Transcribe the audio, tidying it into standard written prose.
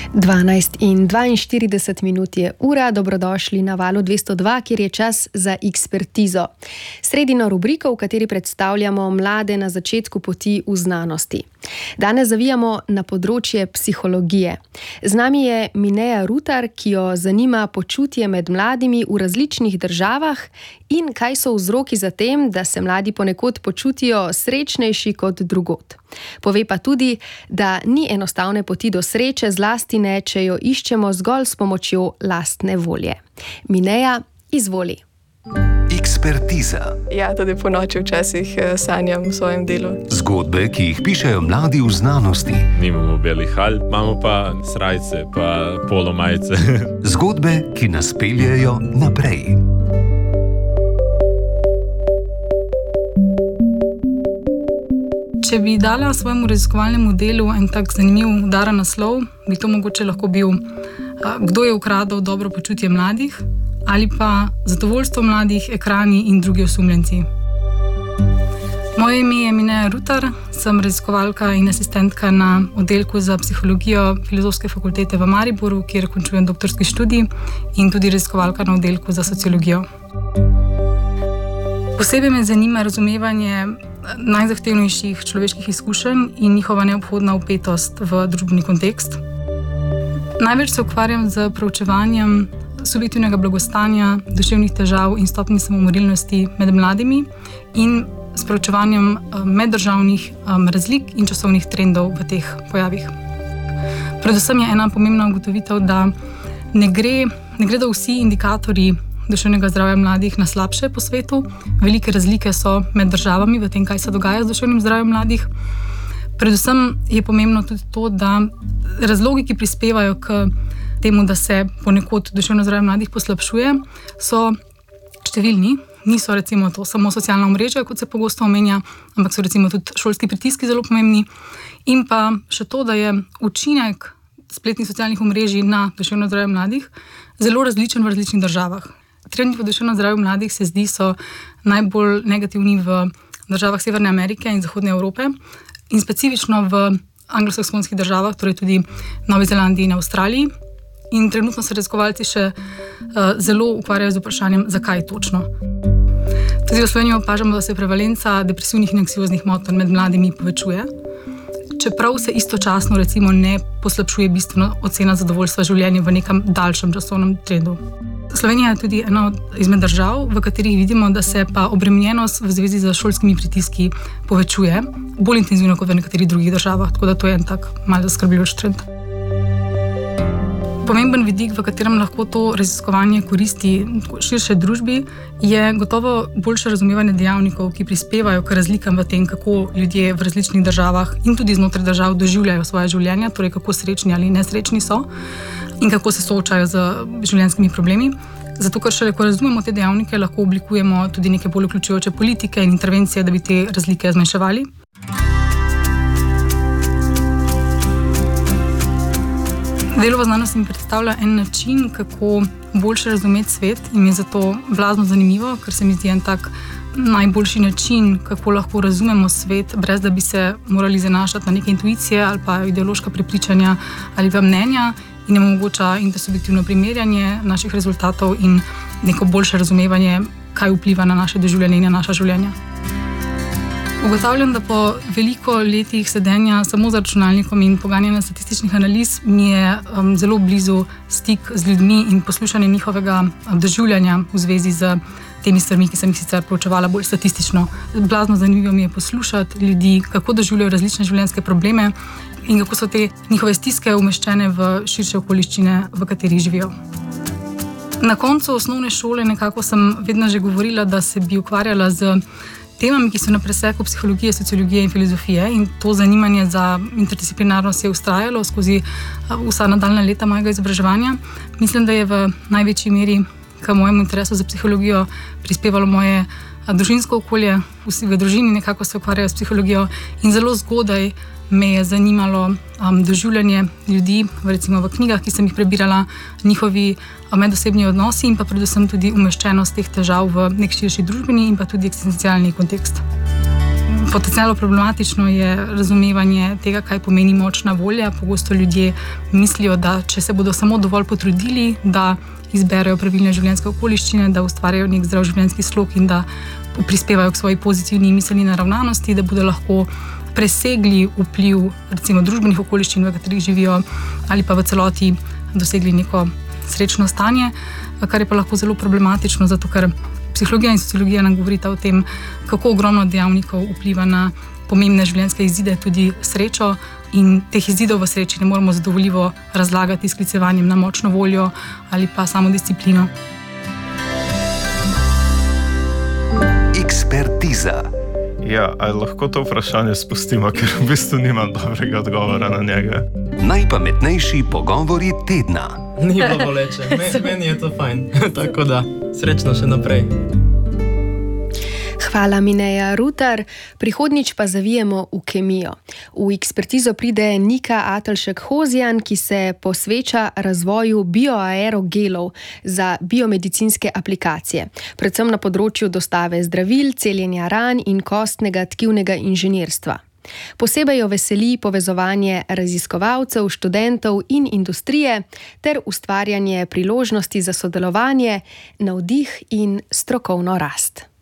12:42 je ura, dobrodošli na Valu 202, kjer je čas za ekspertizo. Sredino rubriko, v kateri predstavljamo mlade na začetku poti v znanosti. Danes zavijamo na področje psihologije. Z nami je Mineja Rutar, ki jo zanima počutje med mladimi v različnih državah in kaj so vzroki za tem, da se mladi ponekod počutijo srečnejši kot drugod. Pove pa tudi, da ni enostavne poti do sreče, zlasti ne, če jo iščemo zgolj s pomočjo lastne volje. Mineja, izvoli. Ekspertiza. Ja, tudi po noči včasih sanjam v svojem delu. Zgodbe, ki jih pišejo mladi v znanosti. Nimamo belih halj, imamo pa srajce, pa polomajce. Zgodbe, ki nas peljejo naprej. Če bi dala svojemu raziskovalnemu delu en tak zanimiv udaren naslov, bi to mogoče lahko bil Kdo je ukradel dobro počutje mladih ali pa Zadovoljstvo mladih, ekrani in drugi osumljenci. Moje ime je Mineja Rutar, sem raziskovalka in asistentka na oddelku za psihologijo Filozofske fakultete v Mariboru, kjer končujem doktorski študij, in tudi raziskovalka na oddelku za sociologijo. Posebej me zanima razumevanje najzahtevnejših človeških izkušenj in njihova neobhodna vpetost v družbeni kontekst. Največ se ukvarjam z proučevanjem subjektivnega blagostanja, duševnih težav in stopnje samomorilnosti med mladimi in s proučevanjem meddržavnih razlik in časovnih trendov v teh pojavih. Predvsem je ena pomembna ugotovitev, da ne gredo vsi indikatorji duševnega zdravja mladih na slabše po svetu. Velike razlike so med državami v tem, kaj se dogaja z duševnim zdravjem mladih. Predvsem je pomembno tudi to, da razlogi, ki prispevajo k temu, da se ponekod duševno zdravje mladih poslabšuje, so številni. Niso recimo to samo socialna omrežja, kot se pogosto omenja, ampak so recimo tudi šolski pritiski zelo pomembni. In pa še to, da je učinek spletnih socialnih omrežij na duševno zdravje mladih zelo različen v različnih državah. Trendi v duševnem zdravju mladih se zdi so najbolj negativni v državah Severne Amerike in Zahodne Evrope in specifično v anglosaksonskih državah, torej tudi Novi Zelandiji in Avstraliji. In trenutno se raziskovalci še zelo ukvarjajo z vprašanjem, zakaj točno. Tudi v Sloveniji opažamo, da se prevalenca depresivnih in anksioznih motenj med mladimi povečuje, čeprav se istočasno recimo ne poslabšuje bistveno ocena zadovoljstva življenja v nekem daljšem časovnem trendu. Slovenija je tudi ena izmed držav, v katerih vidimo, da se pa obremenjenost v zvezi z šolskimi pritiski povečuje, bolj intenzivno kot v nekaterih drugih državah, tako da to je en tak malce zaskrbljujoč trend. Pomemben vidik, v katerem lahko to raziskovanje koristi širše družbi, je gotovo boljše razumevanje dejavnikov, ki prispevajo k razlikam v tem, kako ljudje v različnih državah in tudi znotraj držav doživljajo svoje življenja, torej kako srečni ali nesrečni so in kako se soočajo z življenjskimi problemi. Zato, ker šele ko razumemo te dejavnike, lahko oblikujemo tudi neke bolj vključujoče politike in intervencije, da bi te razlike zmanjševali. Delo v znanosti mi predstavlja en način, kako boljše razumeti svet, in mi je zato blazno zanimivo, ker se mi zdi en tak najboljši način, kako lahko razumemo svet, brez da bi se morali zanašati na neke intuicije ali pa ideološka prepričanja ali pa mnenja, in nam omogoča intersubjektivno primerjanje naših rezultatov in neko boljše razumevanje, kaj vpliva na naše doživljanje in na naša življenja. Ugotavljam, da po veliko letih sedenja samo za računalnikom in poganjanja statističnih analiz mi je zelo blizu stik z ljudmi in poslušanje njihovega doživljanja v zvezi z temi stvarmi, ki sem jih sicer proučevala bolj statistično. Blazno zanimivo mi je poslušati ljudi, kako doživljajo različne življenjske probleme in kako so te njihove stiske umeščene v širše okoliščine, v katerih živijo. Na koncu osnovne šole nekako sem vedno že govorila, da se bi ukvarjala z temami, ki so na preseku psihologije, sociologije in filozofije, in to zanimanje za interdisciplinarnost je vztrajalo skozi vsa nadaljnja leta mojega izobraževanja. Mislim, da je v največji meri k mojemu interesu za psihologijo prispevalo moje družinsko okolje. Vsi v družini nekako se ukvarjajo s psihologijo in zelo zgodaj me je zanimalo doživljanje ljudi, recimo v knjigah, ki sem jih prebirala, njihovi medosebni odnosi in pa predvsem tudi umeščenost teh težav v nek širši družbeni in pa tudi eksistencialni kontekst. Potencialno problematično je razumevanje tega, kaj pomeni močna volja. Pogosto ljudje mislijo, da če se bodo samo dovolj potrudili, da izberejo pravilne življenjske okoliščine, da ustvarjajo nek zdrav življenjski slog in da prispevajo k svoji pozitivni miselni naravnanosti, da bodo lahko presegli vpliv recimo družbenih okoliščin, v katerih živijo, ali pa v celoti dosegli neko srečno stanje, kar je pa lahko zelo problematično, zato ker psihologija in sociologija nam govorita o tem, kako ogromno dejavnikov vpliva na pomembne življenjske izide, tudi srečo, in teh izidov v sreči ne moremo zadovoljivo razlagati s sklicevanjem na močno voljo ali pa samodisciplino. Ekspertiza. Ja, ali lahko to vprašanje spustimo, ker v bistvu nimam dobrega odgovora na njega. Najpametnejši pogovori tedna. Ni bilo boleče, meni je to fajn, tako da srečno še naprej. Hvala, Mineja Rutar. Prihodnjič pa zavijemo v kemijo. V ekspertizo pride Nika Atelšek-Hozjan, ki se posveča razvoju bioaerogelov za biomedicinske aplikacije, predvsem na področju dostave zdravil, celjenja ran in kostnega tkivnega inženirstva. Posebej jo veseli povezovanje raziskovalcev, študentov in industrije ter ustvarjanje priložnosti za sodelovanje, navdih in strokovno rast.